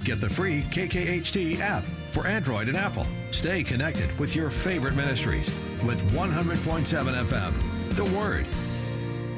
Get the free KKHT app for Android and Apple. Stay connected with your favorite ministries with 100.7 FM. The Word,